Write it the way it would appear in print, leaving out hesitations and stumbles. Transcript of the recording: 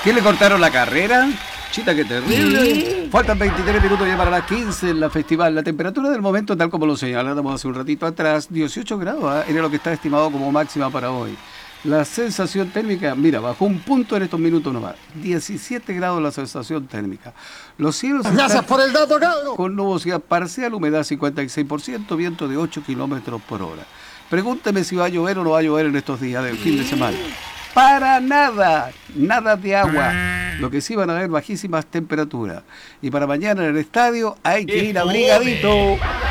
¿Qué le cortaron la carrera? Chita, qué terrible. Faltan 23 minutos ya para las 15 en la festival. La temperatura del momento, tal como lo señalábamos hace un ratito atrás, 18 grados, era lo que estaba estimado como máxima para hoy. La sensación térmica, mira, bajó un punto en estos minutos nomás. 17 grados la sensación térmica. Los cielos Gracias por el dato, cabrón. con nubosidad parcial, humedad 56%, viento de 8 kilómetros por hora. Pregúnteme si va a llover o no va a llover en estos días del fin de semana. Para nada, nada de agua. Lo que sí van a haber bajísimas temperaturas. Y para mañana en el estadio hay que ir abrigadito.